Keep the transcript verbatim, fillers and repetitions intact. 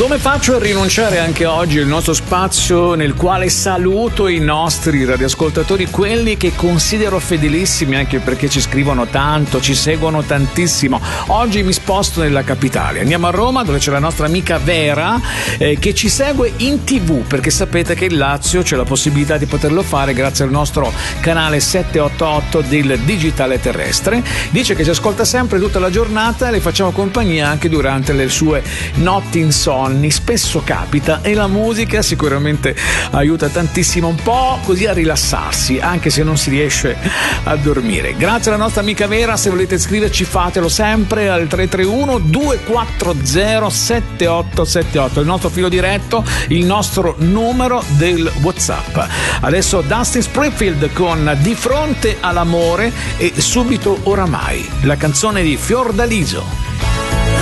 Come faccio a rinunciare anche oggi al nostro spazio nel quale saluto i nostri radioascoltatori, quelli che considero fedelissimi anche perché ci scrivono tanto, ci seguono tantissimo. Oggi mi sposto nella capitale, andiamo a Roma dove c'è la nostra amica Vera eh, che ci segue in tv, perché sapete che in Lazio c'è la possibilità di poterlo fare grazie al nostro canale settecentottantotto del digitale terrestre. Dice che ci ascolta sempre tutta la giornata e le facciamo compagnia anche durante le sue notti insonni. Spesso capita e la musica sicuramente aiuta tantissimo, un po' così a rilassarsi anche se non si riesce a dormire. Grazie alla nostra amica Vera. Se volete scriverci fatelo sempre al tre tre uno due quattro zero sette otto sette otto, il nostro filo diretto, il nostro numero del WhatsApp. Adesso Dustin Springfield con Di fronte all'amore e subito oramai, la canzone di Fiordaliso.